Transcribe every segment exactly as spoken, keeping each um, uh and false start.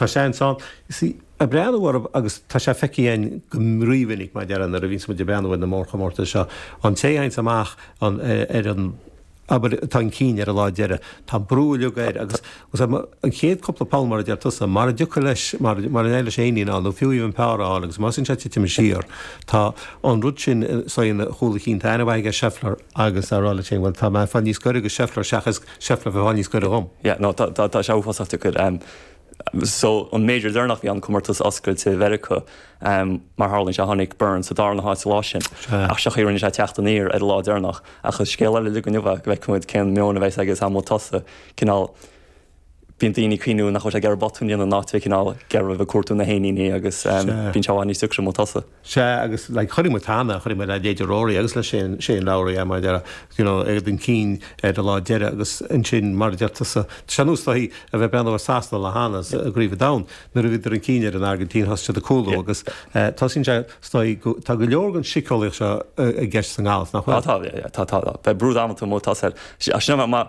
Tá sé san a breanhhar agus tá sé feici go mríomhinnig mai dearan ar a vín de breanhfuil na mór chomórta seo an té ein amach an ar an aber tá cín ar a lá deire tá brúile gair agus an chéad coppla palmar de tusa mar du leis mar mar an eile séí ná nó fiú an párá agus mar sin te me sír tá an rud sin na chola cín tainna bhaige seflar agus arála sé bhil tá me fan níos go go seflar seachas sefla bh níos go rom. Ja, no tá se áfáachta chu so an major dernach bhí an cumartas oscail te Verica um, mar Harlinn se tháinig Burns a darna háit lá sin ach se chéann sé teachta níir ar lá dernach achas scéile le go nniuh bheith chumid cén meonna bheith agus am tasa cinál bíon daoine cuiinú nach chu sé gar batúíon an náte cinál gar bh cuatú na héine agus bín seáinní sucre mó tasa. Se agus le chuirí tána chuir me le déidiróí agus le sé sé láirí a mar deire ag den cín ar a lá deire agus in sin mar deirtasa seanústaí a bheith benhar sásta le hánas a gríomh da nu a bhidir an cíine an Argentín hoste de coolú agus tá sin tá go leorgan sicáíoch se a gceist san gálas nach tá tá Bei brúd amtá mó tá sinna má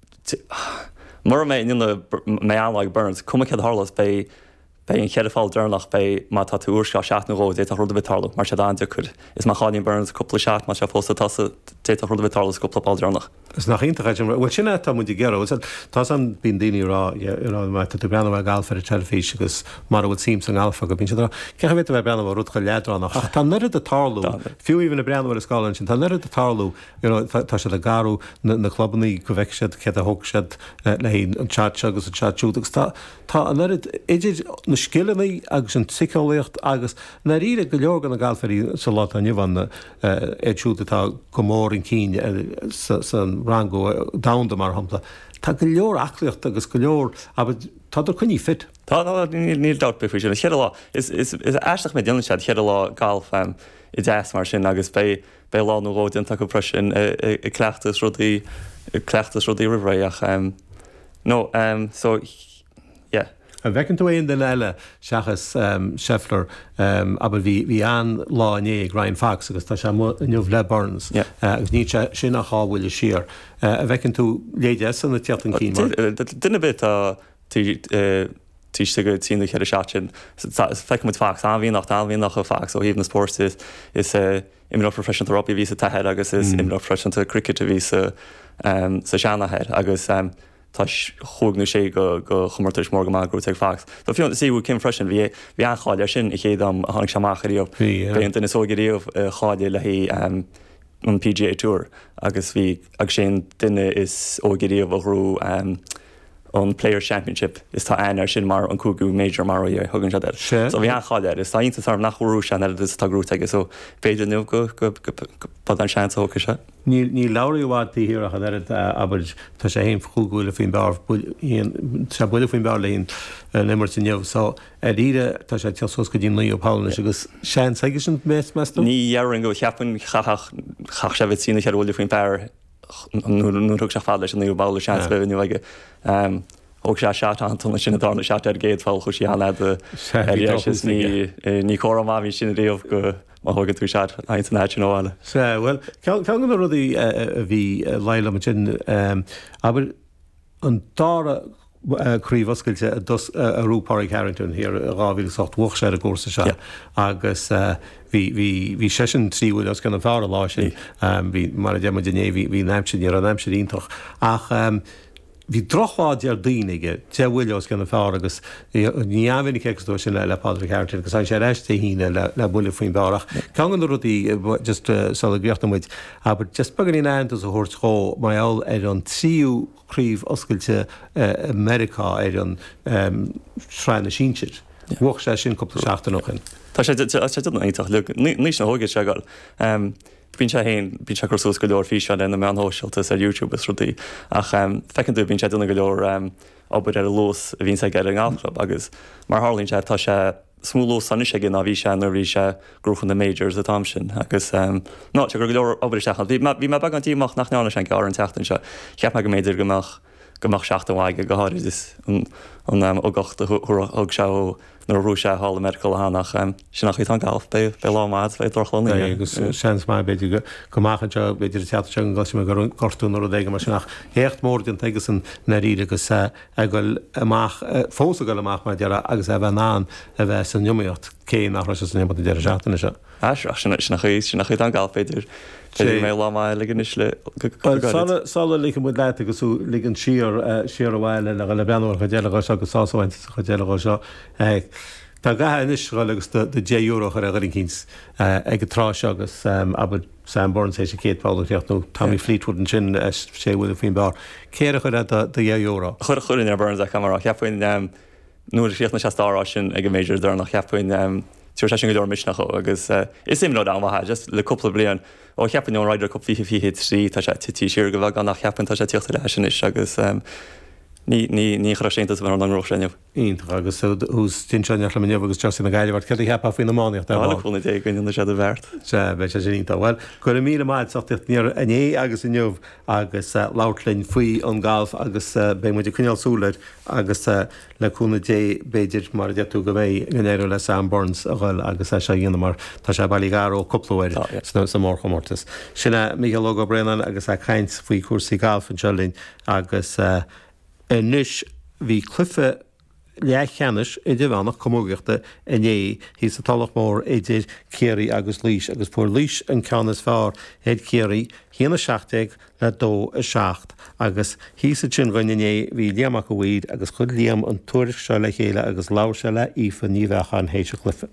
Mar mé inna mé anlaig Burns, cum cead Harlas bei bei an chead fáil dernach bei má tá tú úrsá seaach naró déit a rud betála mar se dáinte chud. Is má chaáin Burns coppla seaach má se fósta tasa déit a rud betála coppla pá dernach. Is nach intaid bhil sinna tá mu gera tá an bín daoine rá me tú brena bh gal fer a telefís agus mar bhfuil sim san alfa go bín ce bhé bh brena bh rudcha ledránach ach tá nuad a tarlú fiú íhanna brena a sáin sin tá nuad a tarlú tá se a garú na clubbaní go bheic siad ce a thug siad le hí an chat agus a chatúach tá tá an idir na skillnaí agus an sicáíocht agus na ríre go leorgan na galferí sa lá a nniuhanna éútatá go mór in cíine san rangó damda mar hampla. Tá go leor aclaocht agus go leor aber tá idir chuní fit. Tá níl dat be sin che lá is eisteach mé déanana sead chead lá galf i d deas mar sin agus bé bé lá nóróin take presin i cleachtas rudí cleachtas rudí rireach nó so yeah. A bhecinn tú éon den eile seachas seflar aber bhí an láné ag Ryan Fox agus tá se nniuh le Burns agus ní sin nach cháhfuil siar. A bhecinn tú léide san na teatan cí mar? Duine bit tí si go tíú chead seatin fe mu fax an bhí nach an bhí nach a fax ó híomh na sport is is imrá professional rugby ví a tahead agus is imrá professional cricket a ví sa seannahead agus tá chugnú sé go go chumartas mór go mágrú ag fax. Tá fiú síú cin freisin bhí bhí anáil ar sin i chéad am tháinig seachchaíomh Bhíon duna sógaíomh cháide le hí an P G A Tour agus bhí ag sin duine is ógaíomh ahrú an Player Championship is tá ein ar sin mar an cúgu major mar thugann se so bhí anáil is tá intasar nachhrú se is tágrút aige so féidir nu go go an sean ócha se. Ní láiríhátaí hir a chuir aber tá sé héon chuúgúile faoin bar se buile faoin bar leon nimir sin neh so a ríre tá sé teos go dtíon nuí opána agus sean saige sin més meú? Níhearan go cheapan chaach cha se bh sína cheúil faoin bear nuach se fáile sin bála sean beniu aige. Og sé se anna sinna dána se ar géad fáil chu sí anna ní chora má hí sinna réomh go thugad tú se internationáile. Se bhfuil cean rudí a bhí leile sin aber an dára chríomhoscailte a rúpáí Carrington hir a ráhíil sochthuach sé a gcósa se agus hí sé sin tríúil as gan fear lá sin hí mar a deime déné hí neimsin ar an neimse ítach ach hí drochháid ar daoineige te bhfuil os gan fear agus níamhinnig ceú sin le lepáidir Carrington, agus sé réiste híine le bula faoin barach. Cean rudí just salagreachtamid, aber just bagad í antas a thuirtá maiall ar an tríú chríomh oscailte America ar an sráinna sínsir. Bhuach sé sin cuppa seachta nachin. Tá sé duna ítach lu níos na thugaid se gáil. Bín sé héin bín se chusú go leor fí den na meanthóisiiltas ar YouTube is rudí ach fecinú bín sé duna go leor obair ar a lós a bhín sé gar an gáclub agus mar Harlinn sé tá sé smúló sanna sé gin a bhí sé nar bhí sé grúchan na majors a tam sin agus ná te gur go leor obair seach. Bhí me bag an tíach nach neána sin ar an teachtain se ceap me go méidir gomach gomach seach an bhaige go háir is an ógacht ag seo nó rú sé hála medical hánach sin nach chu an gáh be be lámáid bheith dorchlóna agus seans mai beidir goachchan seo beidir teatra an gasisi gur cortún ó d mar sin nach hécht mór den teige san na rí agus goil amach fósa goil amach mai deara agus a bheith ná a bheith san jomíocht cé nach san épa dear seaachtainna se. sin nach chu sin nach chu an gáh beidir mé lá ligan is le Sala lícha mu leit agusú ligan siar siar a bhile le le beanúir chu déile se agus sáhaint chu déile seo. Tá gathe is agus de dé euro chu a cins ag trá agus aber Sam Burns sé Kate Paul nó Tommy Fleetwood an sin sé bhfuil fin bar. Céire chu de dhé euro. Chir chuirn ar Burns a camera cheappain nuair sicht na setárá sin ag méidir dar nach cheappain tuair sin go mis nach agus is im nó amthe just le coppla blian ó cheapan ó Ryder Cup fi fi trí tá sé tití siir go bh gan nach cheapan tá sé tíocht lei sin is agus ní ní chu sé bhar an anró sineh. Íon agus hús tinseine le neomh agus tesin na gaiile bhar ce hepa fao na máíocht chuna dé goine sé bhirt. Se bheit sé sínta bhil chu mí máid socht níor ané agus in neomh agus láirlinn faoi an gáh agus bé muidir chuinealsúlaid agus leúna dé béidir mar deú go bhéh gnéir le Sam Burns a bhil agus sé dhéana mar tá sé bailí garó coplair sa mór chomórtas. Sinna Michael go Brennan agus a chaint faoi cuasaí gáh an selín agus nuis hí clufa lecheannis i d bhánach commógeachta iné hí sa talach mór idir céirí agus lís agus fuór lís an ceannas fearr héad céirí híana seachteag le dó a seacht agus hí sa sin gaiiné hí léamach go bhíd agus chud líam an tuairis se le chéile agus láir se le ífa níomhecha an héise clufa.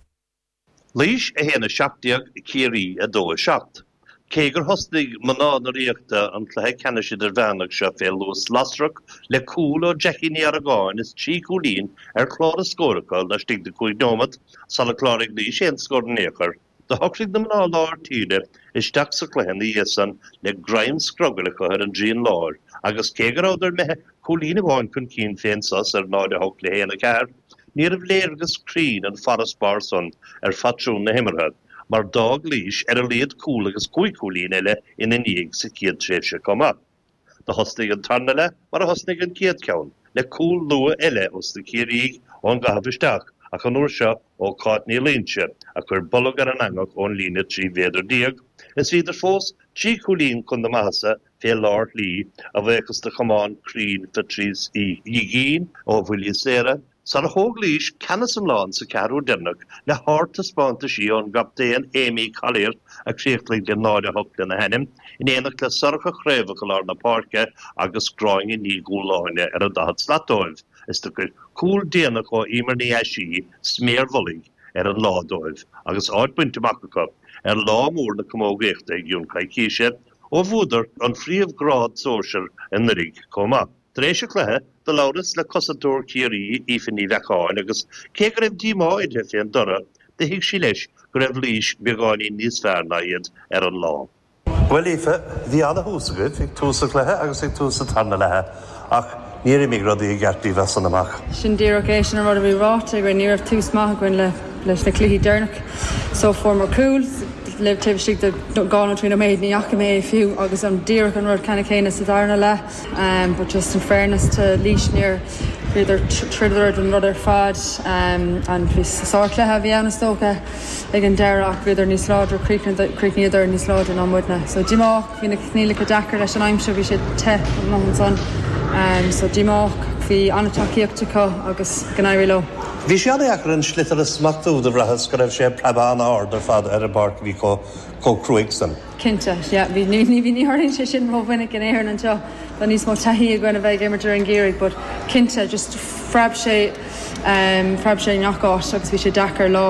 Lís a héana seachteag céirí a dó a seacht. Cégur hostig maná na riachta an tlethe cennisidir bhenach se fé Lewis Lasrock le cúl ó Jackie ní ar a gáin is trí cúlín ar chlár a scórachail na stig de chuig nómad sal a chlárig lí sé scór néchar. De horig na maná láir tíide is teach sa chléhan í dhéasan le graim scrogala chuir an dríon láir, agus cégur áidir methe cúlín a bháin chun cín fénsas ar náid a thug le héana ceir, níor a bhléirgus crín an Forras Barson ar fatrún na himmarthe. Mar dag lís ar a léad cúl agus cuaicúlín eile ina níag sa céad tréimhse comá. Tá hosnig an tarnale mar a hosnig an céad ceann, le cúl lua eile os na céiríg ón gahabhisteach ach an uair seo ó cáit ní líonse a chur bolg ar an angach ón lína trí bhéidir díag. Is idir fós trí cúlín chun na masa fé láir lí a bheithchas de chamáin crín fa trís í dhígín ó bhuiilí séra. Sa a hóg lís canas an lán sa cearú dimnach le háirta spánta sí ón gaptéan Amy Collier a críochtlaigh den náide thugla na henim in éanaach le sorcha chréimhacha lár na páirce agus gráin in ní gúláine ar a dahad slatóibh. Is do go cúl déanach ó imar ní eisí sméarmholig ar an ládóibh agus áid buinteachcha ar lá mór na commógéachta ag dún caiiciise ó bhúdar an phríomh grád sóisiir in narig comá. Dréis se chluthe de láras le cosadúr céirí ífaní bheáin agus cé go raibh dímáid he féan dora de hiic sí leis go raibh lís beáí níos fearna iad ar an lá. Well Aoife, bhí anna húsagad, ag túsa chluthe agus ag túsa tarna lethe ach níor mí gradí gceartí bhesan amach. Sin dírógéis an rud a bhí ráta gur níor tús maith goin le leis le cluichí dearnach so formar cool. Le tah si gána trína méid ní acha mé fiú agus an díach an rud cena chéine sa darna le, um, but just in fairness to lís níor idir tríidir an rud ar fad um, an bhí sáir lethe bhí anna stócha ag an dearach idir níos láidir críicní idir níos láidir an muidna. So dímách hí na cníla go dechar leis an aimse bhí sé te an san, um, so dímách hí anataíochtta có agus gnéirí lo. Bhí sé anachar an slitar a smachtú de bhrethas go raibh sé plebán áard ar fad ar a barc bhí có cruig san. Cinnte, bhí ní bhí níthirn sé sin róhhainnig in éan an seo don níos mó taí a gine bheith imimetar an géirigh, but cinnte just freib sé um, freib sé nacháis agus bhí sé dechar lá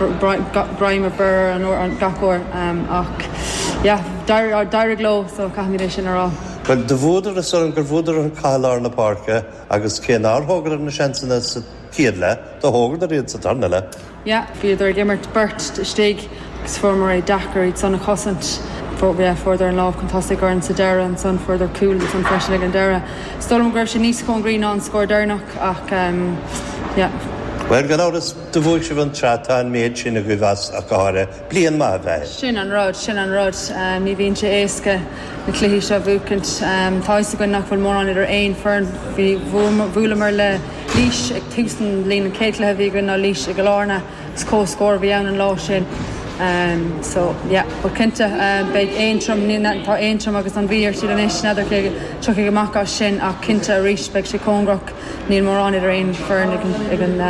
braim a bur an gacóir um, ach dair gló so caiimiéis sin ará. Well de bhúdar a son gur bhúdar an cáilár na parca agus cé árthógar na seansanna sa céad le do thógar a réad sa tarna le. Ja, bhí idir gimmert burt stig gus formar é dechar iad sanna cosint further an láh fantastic an sa deire an son further cool san freisina an deire. Stolam gur sé níos chun grín an scór dearnach ach um, yeah. Well gan áras do bhfuil se bhain trata an méid sin a go bhas a gáire blian má bheith. Sin an rud, sin an rud, ní bhíonn sé éasca na cluichí seo bhúcant táiste go nach bhfuil mór an idir aon fern bhí bhúla mar le lís ag túsan lína céitlethe bhí go ná lís ag go lána scóscóir bhí ann an lá sin. Um, so, yeah, but cinnte uh, beid éintrum, tá éintrum agus an bhíar siad an is neidir tucha go mac sin ach cinnte a rís beag sé cóngrach níl mór an idir aon fern ag an